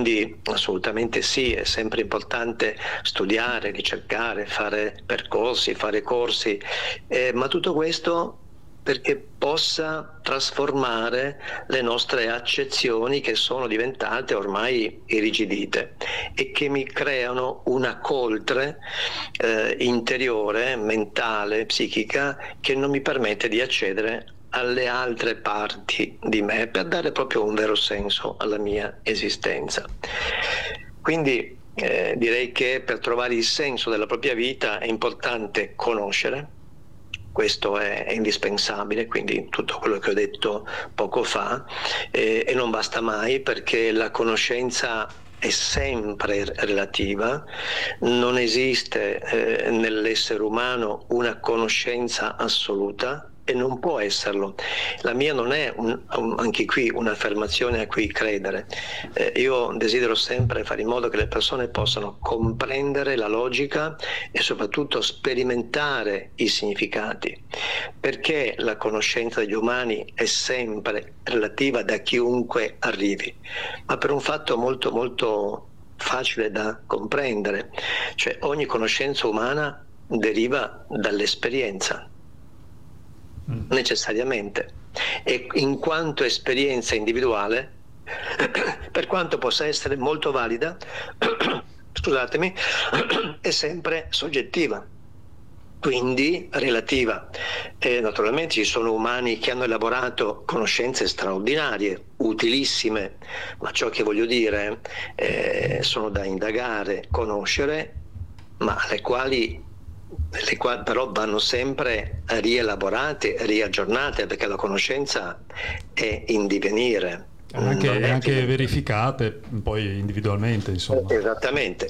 quindi assolutamente sì, è sempre importante studiare, ricercare, fare percorsi, fare corsi, ma tutto questo perché possa trasformare le nostre accezioni che sono diventate ormai irrigidite e che mi creano una coltre interiore, mentale, psichica, che non mi permette di accedere alle altre parti di me per dare proprio un vero senso alla mia esistenza. Quindi direi che per trovare il senso della propria vita è importante conoscere. Questo è indispensabile, quindi tutto quello che ho detto poco fa, e non basta mai, perché la conoscenza è sempre relativa, non esiste nell'essere umano una conoscenza assoluta e non può esserlo. La mia non è anche qui un'affermazione a cui credere. Io desidero sempre fare in modo che le persone possano comprendere la logica e soprattutto sperimentare i significati, perché la conoscenza degli umani è sempre relativa da chiunque arrivi, ma per un fatto molto molto facile da comprendere, cioè ogni conoscenza umana deriva dall'esperienza, necessariamente, e in quanto esperienza individuale, per quanto possa essere molto valida, scusatemi, è sempre soggettiva, quindi relativa. Naturalmente ci sono umani che hanno elaborato conoscenze straordinarie, utilissime, ma ciò che voglio dire sono da indagare, conoscere, ma le quali però vanno sempre rielaborate, riaggiornate, perché la conoscenza è in divenire. Anche verificate poi individualmente, insomma. Esattamente.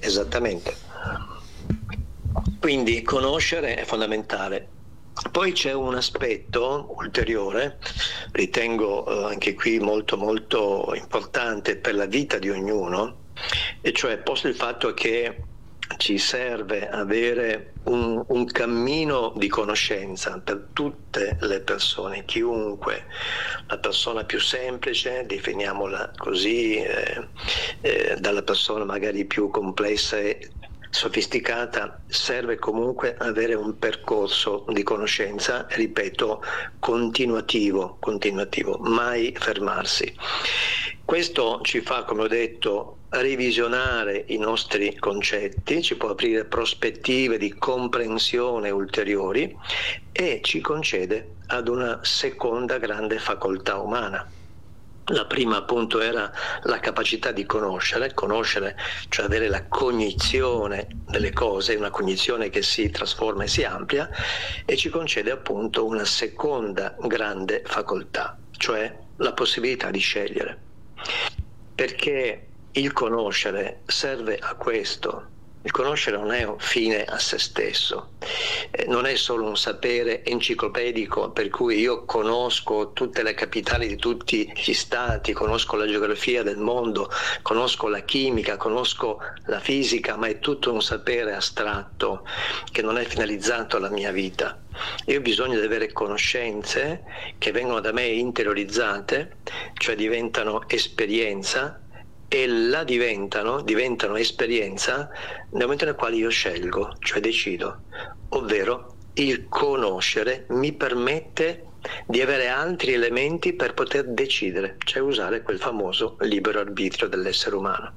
Quindi conoscere è fondamentale. Poi c'è un aspetto ulteriore, ritengo anche qui molto molto importante per la vita di ognuno, e cioè posto il fatto che ci serve avere un cammino di conoscenza per tutte le persone, chiunque, la persona più semplice, definiamola così, dalla persona magari più complessa e sofisticata, serve comunque avere un percorso di conoscenza, ripeto, continuativo, mai fermarsi. Questo ci fa, come ho detto, revisionare i nostri concetti, ci può aprire prospettive di comprensione ulteriori e ci concede ad una seconda grande facoltà umana. La prima appunto era la capacità di conoscere, cioè avere la cognizione delle cose, una cognizione che si trasforma e si amplia, e ci concede appunto una seconda grande facoltà, cioè la possibilità di scegliere. Perché il conoscere serve a questo. Il conoscere non è un fine a se stesso, non è solo un sapere enciclopedico per cui io conosco tutte le capitali di tutti gli stati, conosco la geografia del mondo, conosco la chimica, conosco la fisica, ma è tutto un sapere astratto che non è finalizzato alla mia vita. Io ho bisogno di avere conoscenze che vengono da me interiorizzate, cioè diventano esperienza, e la diventano esperienza nel momento nel quale io scelgo, cioè decido, ovvero il conoscere mi permette di avere altri elementi per poter decidere, cioè usare quel famoso libero arbitrio dell'essere umano.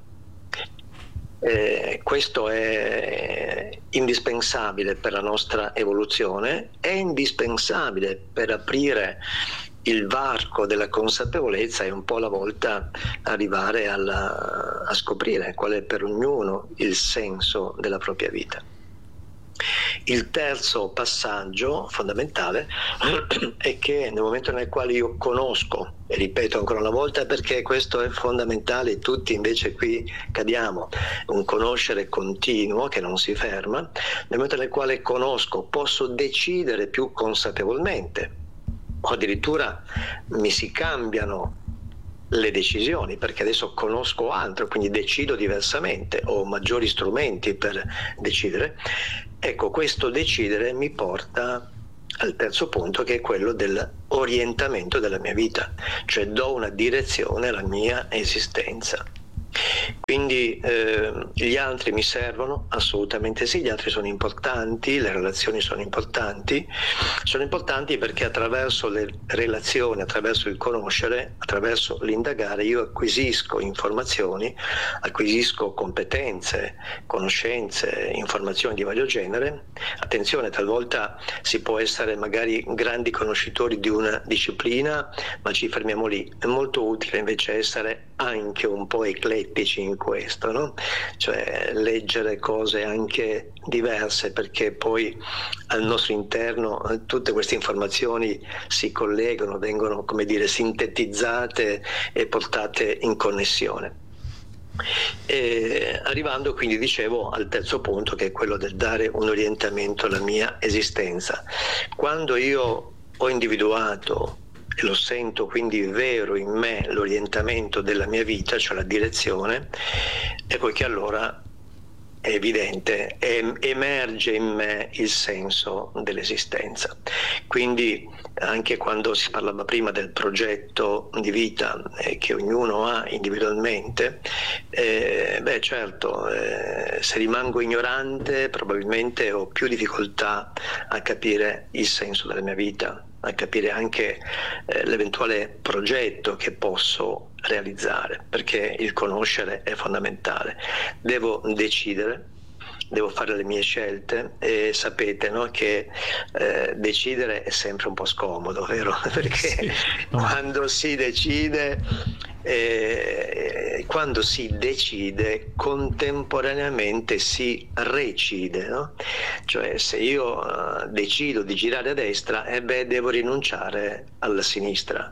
Questo è indispensabile per la nostra evoluzione, è indispensabile per aprire il varco della consapevolezza e un po' alla volta arrivare a scoprire qual è per ognuno il senso della propria vita. Il terzo passaggio fondamentale è che nel momento nel quale io conosco, e ripeto ancora una volta perché questo è fondamentale, tutti invece qui cadiamo, un conoscere continuo che non si ferma, nel momento nel quale conosco posso decidere più consapevolmente, o addirittura mi si cambiano le decisioni perché adesso conosco altro, quindi decido diversamente, ho maggiori strumenti per decidere. Ecco, questo decidere mi porta al terzo punto, che è quello dell'orientamento della mia vita, cioè do una direzione alla mia esistenza. Quindi gli altri mi servono? Assolutamente sì, gli altri sono importanti, le relazioni sono importanti perché attraverso le relazioni, attraverso il conoscere, attraverso l'indagare, io acquisisco informazioni, acquisisco competenze, conoscenze, informazioni di vario genere. Attenzione, talvolta si può essere magari grandi conoscitori di una disciplina, ma ci fermiamo lì. È molto utile invece essere anche un po' eclettici in questo, no? Cioè leggere cose anche diverse, perché poi al nostro interno tutte queste informazioni si collegano, vengono, come dire, sintetizzate e portate in connessione. E arrivando quindi, dicevo, al terzo punto, che è quello del dare un orientamento alla mia esistenza. Quando io ho individuato e lo sento quindi vero in me l'orientamento della mia vita, cioè la direzione, ecco che allora è evidente, emerge in me il senso dell'esistenza. Quindi anche quando si parlava prima del progetto di vita che ognuno ha individualmente, certo, se rimango ignorante probabilmente ho più difficoltà a capire il senso della mia vita, a capire anche l'eventuale progetto che posso realizzare, perché il conoscere è fondamentale. Devo decidere, devo fare le mie scelte e sapete, no, che decidere è sempre un po' scomodo, vero? Perché sì, no. Quando si decide contemporaneamente si recide, no? Cioè se io decido di girare a destra, devo rinunciare alla sinistra.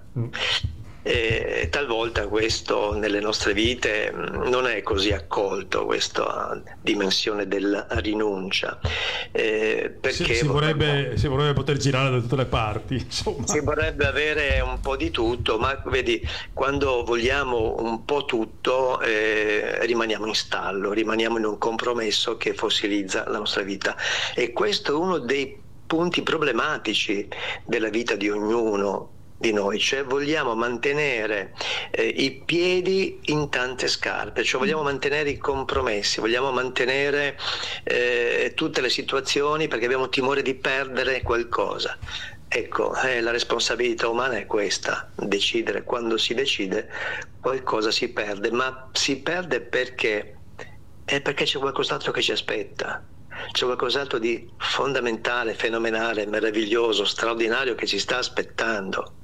E talvolta questo nelle nostre vite non è così accolto, questa dimensione della rinuncia, perché si vorrebbe poter girare da tutte le parti, insomma. Si vorrebbe avere un po' di tutto, ma vedi, quando vogliamo un po' tutto rimaniamo in stallo, rimaniamo in un compromesso che fossilizza la nostra vita, e questo è uno dei punti problematici della vita di ognuno di noi, cioè vogliamo mantenere i piedi in tante scarpe, cioè vogliamo mantenere i compromessi, vogliamo mantenere tutte le situazioni perché abbiamo timore di perdere qualcosa. Ecco, la responsabilità umana è questa: decidere. Quando si decide qualcosa si perde, ma si perde perché c'è qualcos'altro che ci aspetta. C'è qualcos'altro di fondamentale, fenomenale, meraviglioso, straordinario che ci sta aspettando.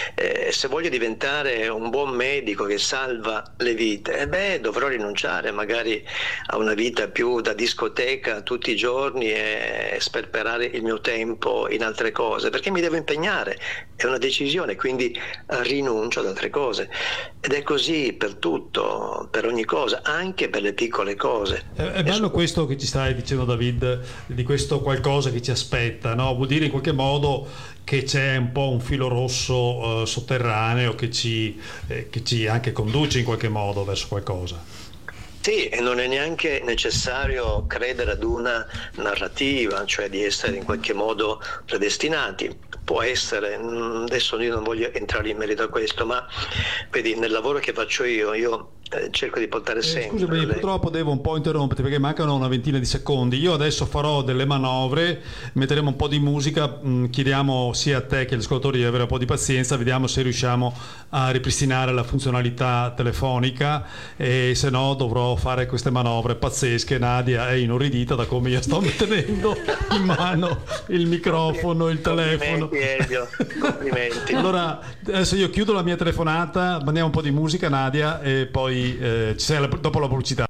Se voglio diventare un buon medico che salva le vite, dovrò rinunciare magari a una vita più da discoteca tutti i giorni e sperperare il mio tempo in altre cose, perché mi devo impegnare, è una decisione, quindi rinuncio ad altre cose. Ed è così per tutto, per ogni cosa, anche per le piccole cose. È bello questo che ci stai dicendo, David, di questo qualcosa che ci aspetta, no? Vuol dire in qualche modo che c'è un po' un filo rosso sotterraneo che ci anche conduce in qualche modo verso qualcosa. Sì, e non è neanche necessario credere ad una narrativa, cioè di essere in qualche modo predestinati. Può essere, adesso io non voglio entrare in merito a questo, ma vedi, nel lavoro che faccio io cerco di portare sempre... Scusami, purtroppo devo un po' interromperti perché mancano una ventina di secondi. Io adesso farò delle manovre, metteremo un po' di musica, chiediamo sia a te che agli ascoltatori di avere un po' di pazienza, vediamo se riusciamo a ripristinare la funzionalità telefonica, e se no dovrò fare queste manovre pazzesche. Nadia è inorridita da come io sto tenendo in mano il microfono, il telefono. Complimenti. Allora adesso io chiudo la mia telefonata, mandiamo un po' di musica, Nadia, e poi ci sei dopo la pubblicità.